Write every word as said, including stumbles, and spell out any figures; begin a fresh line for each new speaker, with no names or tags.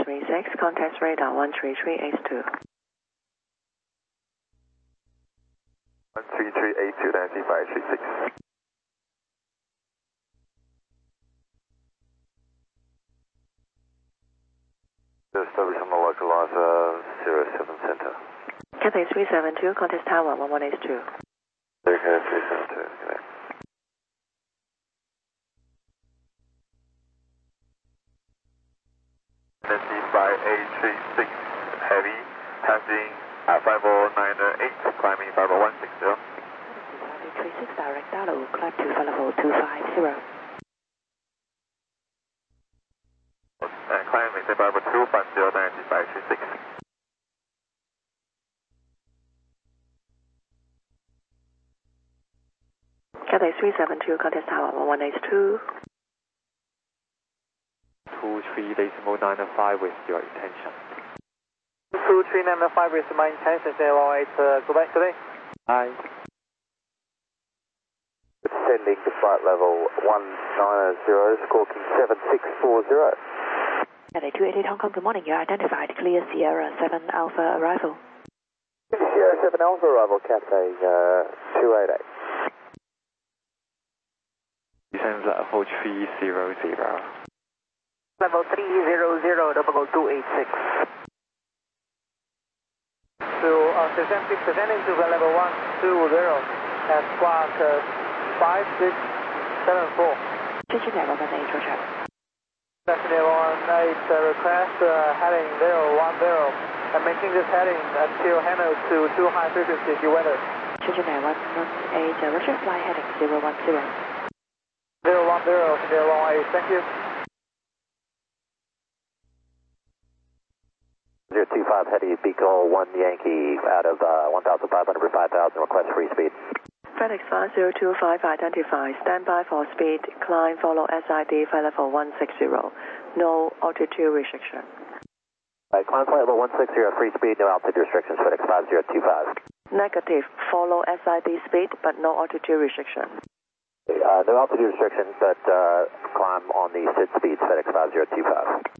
three six, contact radar one three three eight two.
one three three eight two, Nancy five three six. Establish on the localizer zero seven center.
Cathay three seven two, contact tower one one eight two.
Okay, three seven two, okay. Nancy five eight three six, heavy, passing at five oh nine eight, climbing five oh one six zero.
five eight three six, direct dial, climb to level two five zero.
And climbing five oh two five zero, Nancy five three six.
Cathay three seven two, contact tower one one eight two.
two three decimal nine five with your intention.
two three nine five with my intention, zero eight, uh, go back today.
Hi.
Descending to flight level one nine zero, squawking seven six four zero.
Cathay two eight eight, Hong Kong, good morning. You're identified. Clear Sierra seven Alpha arrival.
Sierra seven Alpha arrival, Cathay uh, two eight eight.
Descends level three zero zero.
Level three zero zero, double two eight six. So, uh, descend, descending to level one two zero at squawk uh, five six seven four.
Changing level one eight, Roger.
Descending one eight, uh, request uh, heading zero one zero. And making this heading until handle to two high frequency due weather.
Changing level one eight, Roger, fly heading zero one zero.
zero one zero, zero one eight, thank you.
zero two five, heading Beagle one Yankee out of uh, one thousand five hundred for five thousand, request free speed.
FedEx five zero two five identified. Stand by for speed. Climb, follow S I D, flight level one six zero. No altitude restriction.
Right, climb flight level one six zero, free speed, no altitude restrictions, FedEx five zero two five.
Negative. Follow S I D speed, but no altitude restriction.
Uh, no altitude restrictions, but uh, climb on the S I D speeds, FedEx five zero two five.